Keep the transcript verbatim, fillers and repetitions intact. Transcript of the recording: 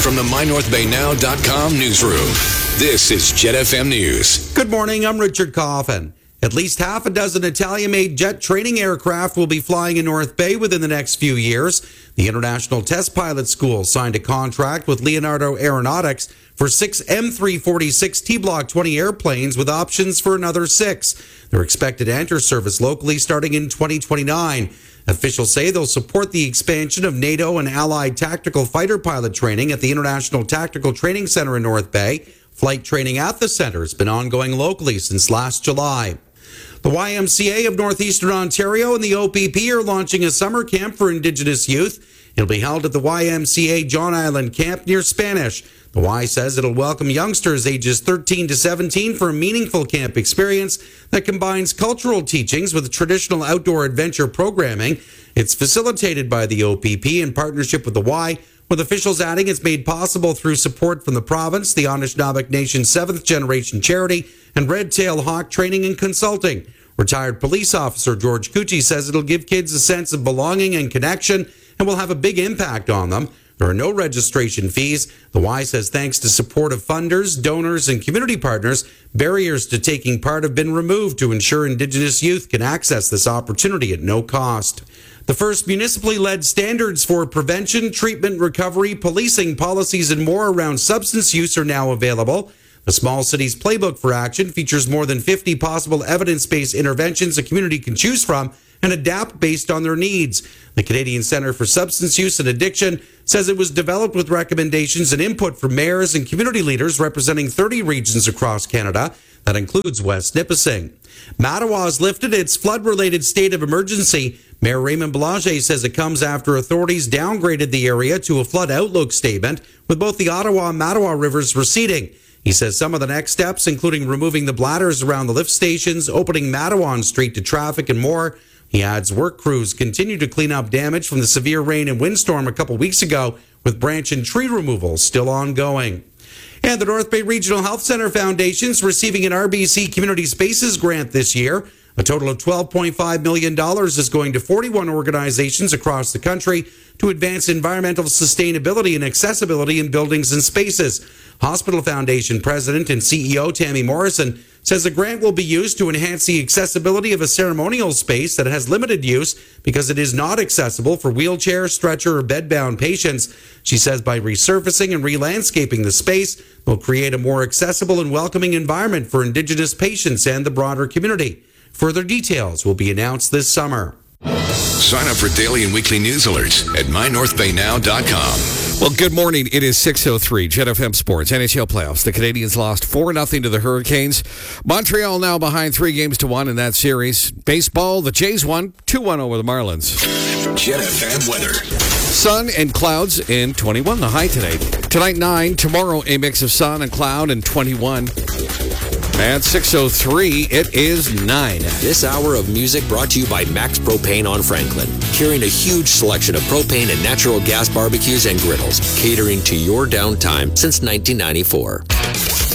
from the my north bay now dot com newsroom, this is Jet F M News. Good morning, I'm Richard Coffin. At least half a dozen Italian-made jet training aircraft will be flying in North Bay within the next few years. The International Test Pilot School signed a contract with Leonardo Aeronautics for six M three forty-six T Block twenty airplanes with options for another six. They're expected to enter service locally starting in twenty twenty-nine. Officials say they'll support the expansion of NATO and allied tactical fighter pilot training at the International Tactical Training Center in North Bay. Flight training at the center has been ongoing locally since last July. The Y M C A of Northeastern Ontario and the O P P are launching a summer camp for Indigenous youth. It'll be held at the Y M C A John Island Camp near Spanish. The Y says it'll welcome youngsters ages thirteen to seventeen for a meaningful camp experience that combines cultural teachings with traditional outdoor adventure programming. It's facilitated by the O P P in partnership with the Y, with officials adding it's made possible through support from the province, the Anishinaabe Nation seventh Generation Charity, and Red Tail Hawk Training and Consulting. Retired police officer George Cucci says it'll give kids a sense of belonging and connection and will have a big impact on them. There are no registration fees. The Y says thanks to support of funders, donors, and community partners, barriers to taking part have been removed to ensure Indigenous youth can access this opportunity at no cost. The first municipally led standards for prevention, treatment, recovery, policing, policies, and more around substance use are now available. The Small Cities Playbook for Action features more than fifty possible evidence-based interventions a community can choose from and adapt based on their needs. The Canadian Centre for Substance Use and Addiction says it was developed with recommendations and input from mayors and community leaders representing thirty regions across Canada. That includes West Nipissing. Mattawa has lifted its flood-related state of emergency. Mayor Raymond Belanger says it comes after authorities downgraded the area to a flood outlook statement, with both the Ottawa and Mattawa rivers receding. He says some of the next steps, including removing the bladders around the lift stations, opening Matawan Street to traffic, and more. He adds work crews continue to clean up damage from the severe rain and windstorm a couple weeks ago, with branch and tree removal still ongoing. And the North Bay Regional Health Centre Foundation is receiving an R B C Community Spaces grant this year. A total of twelve point five million dollars is going to forty-one organizations across the country to advance environmental sustainability and accessibility in buildings and spaces. Hospital Foundation President and C E O Tammy Morrison says the grant will be used to enhance the accessibility of a ceremonial space that has limited use because it is not accessible for wheelchair, stretcher, or bed-bound patients. She says by resurfacing and re-landscaping the space, they'll create a more accessible and welcoming environment for Indigenous patients and the broader community. Further details will be announced this summer. Sign up for daily and weekly news alerts at my north bay now dot com. Well, good morning. It is six oh three. Jet F M Sports, N H L playoffs. The Canadians lost four nothing to the Hurricanes. Montreal now behind three games to one in that series. Baseball, the Jays won two one over the Marlins. Jet F M weather. Sun and clouds in twenty-one, the high today. Tonight, nine. Tomorrow, a mix of sun and cloud and twenty-one. At six oh three, it is nine. This hour of music brought to you by Max Propane on Franklin. Carrying a huge selection of propane and natural gas barbecues and griddles. Catering to your downtime since nineteen ninety-four.